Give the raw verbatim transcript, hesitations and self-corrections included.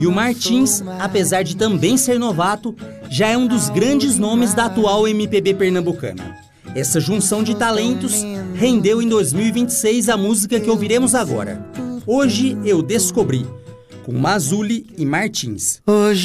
E o Martins, apesar de também ser novato, já é um dos grandes nomes da atual M P B pernambucana. Essa junção de talentos rendeu em dois mil e vinte e seis a música que ouviremos agora. Hoje Eu Descobri, com Mazuli e Martins. Hoje